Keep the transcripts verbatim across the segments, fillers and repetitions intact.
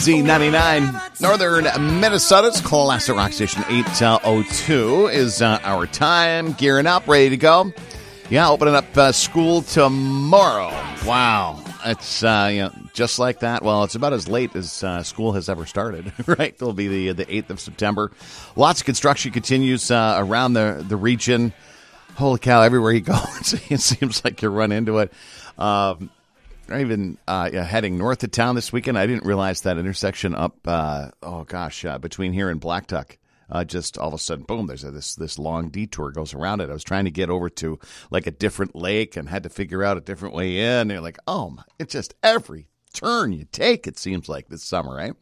Z ninety-nine, Northern Minnesota's classic rock station. Eight oh two is uh, our time. Gearing up, ready to go. Yeah, opening up uh, school tomorrow. Wow. It's uh, you know, just like that. Well, it's about as late as uh, school has ever started, right? It'll be the the eighth of September. Lots of construction continues uh, around the, the region. Holy cow, everywhere you go, it seems like you run into it. Um, even uh, yeah, heading north of town this weekend, I didn't realize that intersection up, uh, oh gosh, uh, between here and Blacktuck. Uh, just all of a sudden, boom, there's a, this this long detour goes around it. I was trying to get over to like a different lake and had to figure out a different way in. And you're like, oh, my, it's just every turn you take, it seems like this summer, right?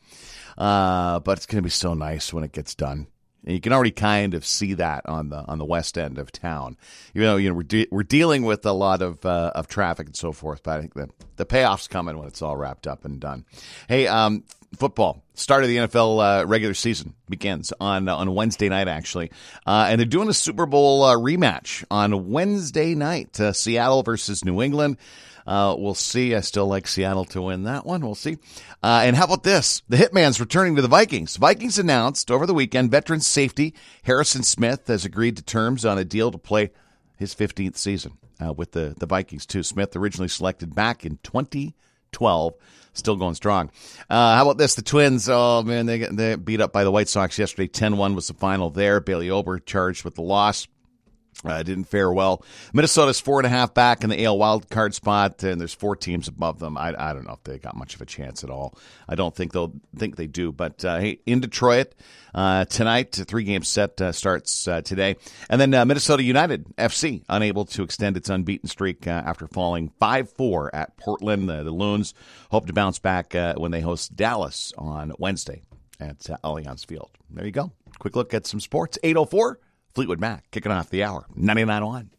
Uh, but it's going to be so nice when it gets done. And you can already kind of see that on the on the west end of town. You know, you know we're de- we're dealing with a lot of uh, of traffic and so forth, but I think the the payoff's coming when it's all wrapped up and done. Hey, um, football. Start of the N F L uh, regular season begins on uh, on Wednesday night, actually. Uh, and they're doing a Super Bowl uh, rematch on Wednesday night. Uh, Seattle versus New England. Uh, we'll see. I still like Seattle to win that one. We'll see. Uh, and how about this? The Hitman's returning to the Vikings. Vikings announced over the weekend veteran safety Harrison Smith has agreed to terms on a deal to play his fifteenth season uh, with the, the Vikings, too. Smith originally selected back in twenty twelve. Still going strong. Uh, how about this? The Twins, oh, man, they they beat up by the White Sox yesterday. ten one was the final there. Bailey Ober charged with the loss. Uh, didn't fare well. Minnesota's four and a half back in the A L wild card spot, and there's four teams above them. I, I don't know if they got much of a chance at all. I don't think they'll think they do. But uh, hey, in Detroit uh, tonight, a three-game set uh, starts uh, today, and then uh, Minnesota United F C unable to extend its unbeaten streak uh, after falling five four at Portland. Uh, the Loons hope to bounce back uh, when they host Dallas on Wednesday at uh, Allianz Field. There you go. Quick look at some sports. eight oh four. Fleetwood Mac kicking off the hour. ninety-nine point one